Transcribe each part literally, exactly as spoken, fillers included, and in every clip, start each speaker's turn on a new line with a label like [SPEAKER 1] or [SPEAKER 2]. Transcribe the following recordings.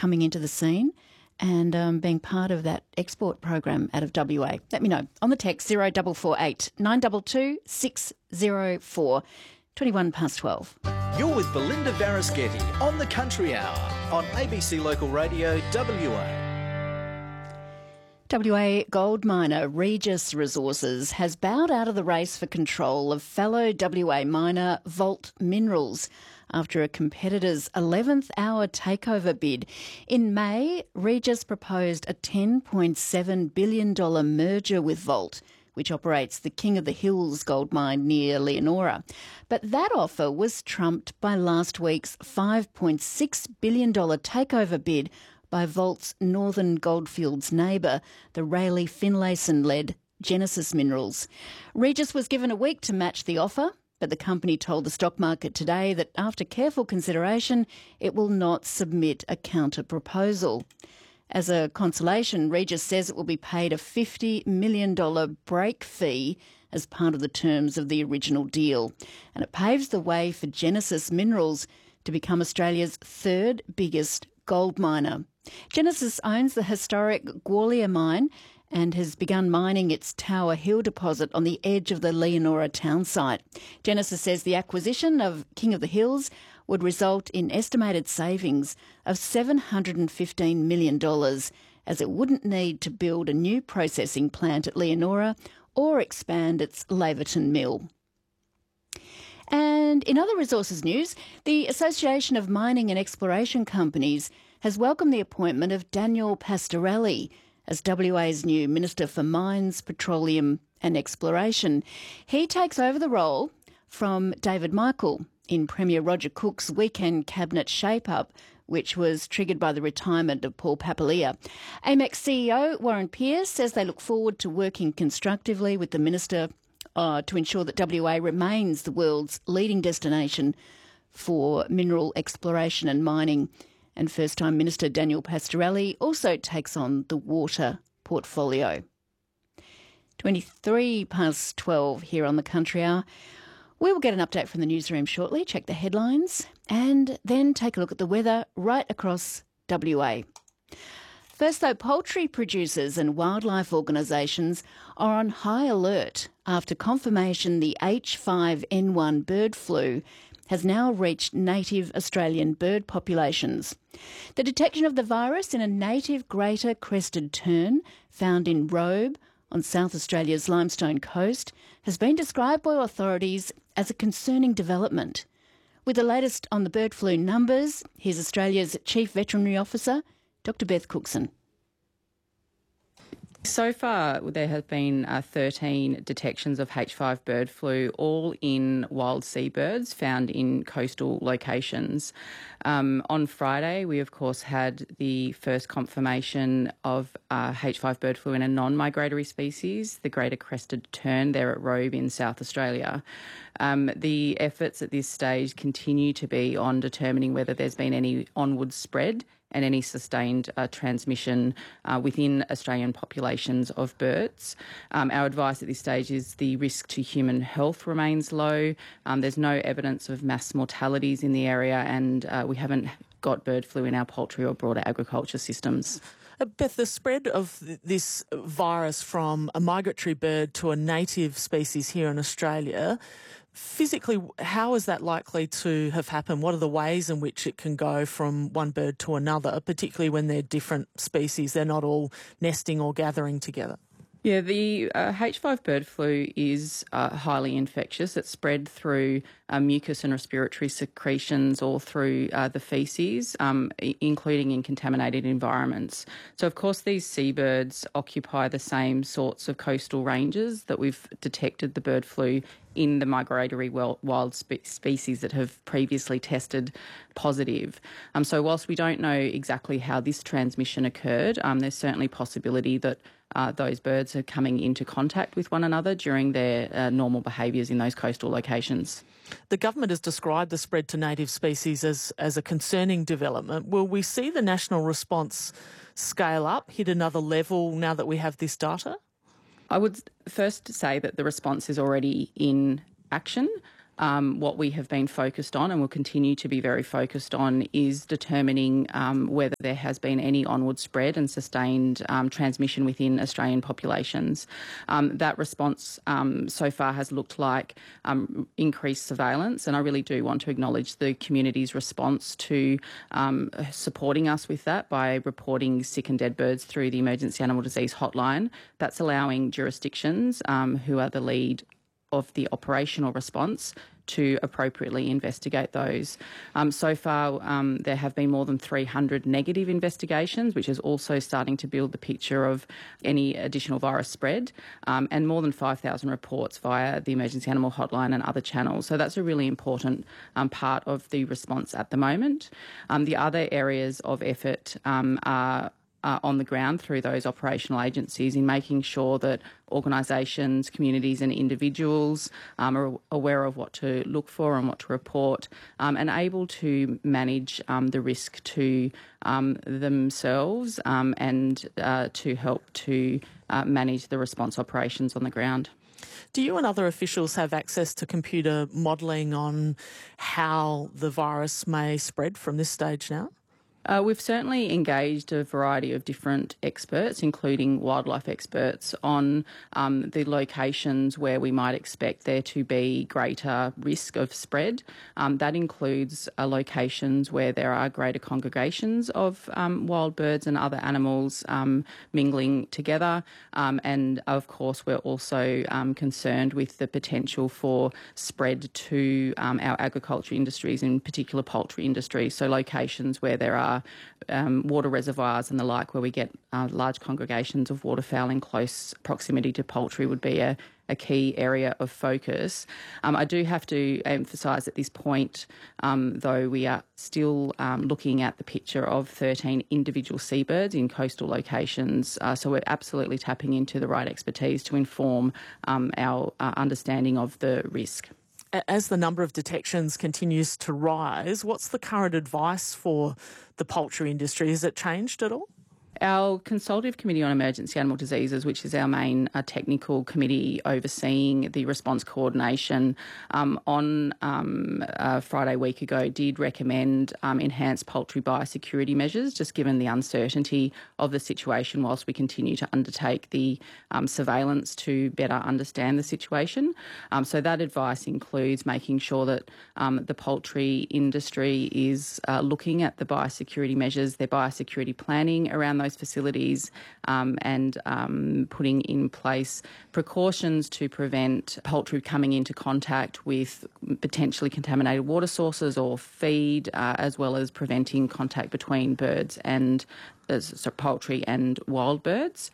[SPEAKER 1] coming into the scene and um, being part of that export program out of W A. Let me know on the text zero four four eight nine two two six zero four, twenty-one past twelve.
[SPEAKER 2] You're with Belinda Varaschetti on the Country Hour on A B C Local Radio W A.
[SPEAKER 1] W A gold miner Regis Resources has bowed out of the race for control of fellow W A miner Vault Minerals after a competitor's eleventh hour takeover bid. In May, Regis proposed a ten point seven billion dollars merger with Vault, which operates the King of the Hills gold mine near Leonora. But that offer was trumped by last week's five point six billion dollars takeover bid by Vault's Northern Goldfields neighbour, the Rayleigh Finlayson-led Genesis Minerals. Regis was given a week to match the offer, but the company told the stock market today that after careful consideration, it will not submit a counter-proposal. As a consolation, Regis says it will be paid a fifty million dollars break fee as part of the terms of the original deal. And it paves the way for Genesis Minerals to become Australia's third biggest gold miner. Genesis owns the historic Gwalia mine and has begun mining its Tower Hill deposit on the edge of the Leonora town site. Genesis says the acquisition of King of the Hills would result in estimated savings of seven hundred fifteen million dollars, as it wouldn't need to build a new processing plant at Leonora or expand its Laverton mill. And in other resources news, the Association of Mining and Exploration Companies has welcomed the appointment of Daniel Pastorelli as W A's new Minister for Mines, Petroleum and Exploration. He takes over the role from David Michael in Premier Roger Cook's weekend cabinet shape-up, which was triggered by the retirement of Paul Papalia. AMEX C E O Warren Pearce says they look forward to working constructively with the Minister uh, to ensure that W A remains the world's leading destination for mineral exploration and mining. And first-time Minister Daniel Pastorelli also takes on the water portfolio. twenty-three past twelve here on the Country Hour. We will get an update from the newsroom shortly, check the headlines, and then take a look at the weather right across W A. First, though, poultry producers and wildlife organisations are on high alert after confirmation the H five N one bird flu has now reached native Australian bird populations. The detection of the virus in a native greater crested tern found in Robe on South Australia's Limestone Coast has been described by authorities as a concerning development. With the latest on the bird flu numbers, here's Australia's Chief Veterinary Officer, Doctor Beth Cookson.
[SPEAKER 3] So far, there have been uh, thirteen detections of H five bird flu, all in wild seabirds found in coastal locations. Um, on Friday, we of course had the first confirmation of uh, H five bird flu in a non-migratory species, the greater crested tern there at Robe in South Australia. Um, the efforts at this stage continue to be on determining whether there's been any onward spread and any sustained uh, transmission uh, within Australian populations of birds. Um, our advice at this stage is the risk to human health remains low. Um, there's no evidence of mass mortalities in the area, and uh, we haven't got bird flu in our poultry or broader agriculture systems.
[SPEAKER 4] Uh, Beth, the spread of th- this virus from a migratory bird to a native species here in Australia, physically, how is that likely to have happened? What are the ways in which it can go from one bird to another, particularly when they're different species, they're not all nesting or gathering together?
[SPEAKER 3] Yeah, the uh, H five bird flu is uh, highly infectious. It's spread through uh, mucus and respiratory secretions or through uh, the faeces, um, I- including in contaminated environments. So, of course, these seabirds occupy the same sorts of coastal ranges that we've detected the bird flu in the migratory wild spe- species that have previously tested positive. Um, so whilst we don't know exactly how this transmission occurred, um, there's certainly possibility that uh, those birds are coming into contact with one another during their uh, normal behaviours in those coastal locations.
[SPEAKER 4] The government has described the spread to native species as, as a concerning development. Will we see the national response scale up, hit another level now that we have this data?
[SPEAKER 3] I would first say that the response is already in action. Um, what we have been focused on and will continue to be very focused on is determining um, whether there has been any onward spread and sustained um, transmission within Australian populations. Um, that response um, so far has looked like um, increased surveillance, and I really do want to acknowledge the community's response to um, supporting us with that by reporting sick and dead birds through the Emergency Animal Disease Hotline. That's allowing jurisdictions um, who are the lead of the operational response to appropriately investigate those. Um, so far, um, there have been more than three hundred negative investigations, which is also starting to build the picture of any additional virus spread, um, and more than five thousand reports via the Emergency Animal Hotline and other channels. So that's a really important um, part of the response at the moment. Um, the other areas of effort um, are Uh, on the ground through those operational agencies in making sure that organisations, communities and individuals um, are aware of what to look for and what to report, um, and able to manage um, the risk to um, themselves um, and uh, to help to uh, manage the response operations on the ground.
[SPEAKER 4] Do you and other officials have access to computer modelling on how the virus may spread from this stage now?
[SPEAKER 3] Uh, we've certainly engaged a variety of different experts, including wildlife experts, on um, the locations where we might expect there to be greater risk of spread. Um, that includes uh, locations where there are greater congregations of um, wild birds and other animals um, mingling together. Um, and, of course, we're also um, concerned with the potential for spread to um, our agriculture industries, in particular poultry industry, so locations where there are Um, water reservoirs and the like, where we get uh, large congregations of waterfowl in close proximity to poultry would be a, a key area of focus. Um, I do have to emphasise at this point, um, though, we are still um, looking at the picture of thirteen individual seabirds in coastal locations, uh, so we're absolutely tapping into the right expertise to inform um, our uh, understanding of the risk.
[SPEAKER 4] As the number of detections continues to rise, what's the current advice for the poultry industry? Has it changed at all?
[SPEAKER 3] Our Consultative Committee on Emergency Animal Diseases, which is our main uh, technical committee overseeing the response coordination, um, on um, uh, Friday week ago did recommend um, enhanced poultry biosecurity measures, just given the uncertainty of the situation whilst we continue to undertake the um, surveillance to better understand the situation. Um, so that advice includes making sure that um, the poultry industry is uh, looking at the biosecurity measures, their biosecurity planning around those facilities, um, and um, putting in place precautions to prevent poultry coming into contact with potentially contaminated water sources or feed, uh, as well as preventing contact between birds and uh, so poultry and wild birds.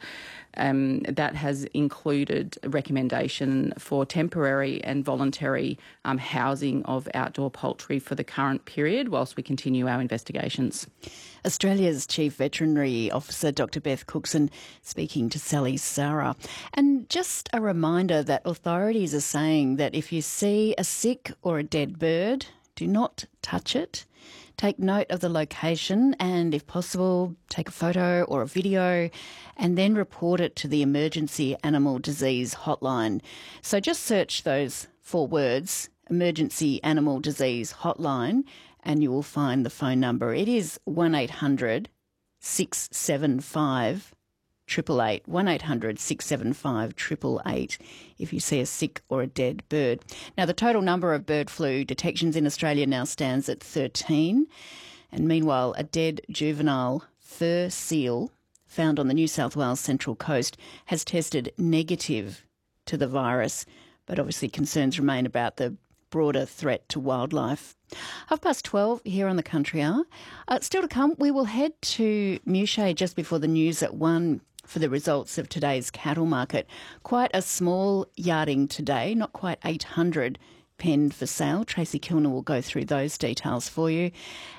[SPEAKER 3] Um, that has included a recommendation for temporary and voluntary um, housing of outdoor poultry for the current period whilst we continue our investigations.
[SPEAKER 1] Australia's Chief Veterinary Officer, Doctor Beth Cookson, speaking to Sally Sarah. And just a reminder that authorities are saying that if you see a sick or a dead bird, do not touch it. Take note of the location and, if possible, take a photo or a video and then report it to the Emergency Animal Disease Hotline. So just search those four words, Emergency Animal Disease Hotline, and you will find the phone number. It is one eight hundred six seven five eight eight eight, one eight hundred six seven five eight eight eight if you see a sick or a dead bird. Now, the total number of bird flu detections in Australia now stands at thirteen. And meanwhile, a dead juvenile fur seal found on the New South Wales Central Coast has tested negative to the virus, but obviously concerns remain about the broader threat to wildlife. Half past twelve here on the Country Hour. Uh, still to come, we will head to Muchea just before the news at one for the results of today's cattle market. Quite a small yarding today, not quite eight hundred penned for sale. Tracy Kilner will go through those details for you.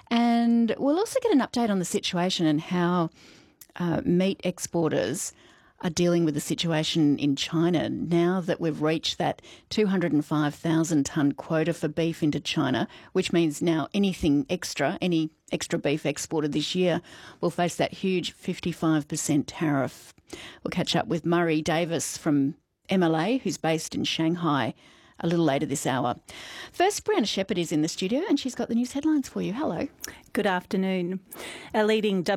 [SPEAKER 1] And we'll also get an update on the situation and how uh, meat exporters are dealing with the situation in China now that we've reached that two hundred five thousand tonne quota for beef into China, which means now anything extra, any extra beef exported this year will face that huge fifty-five percent tariff. We'll catch up with Murray Davis from M L A, who's based in Shanghai, a little later this hour. First, Brianna Shepherd is in the studio and she's got the news headlines for you. Hello.
[SPEAKER 5] Good afternoon. A leading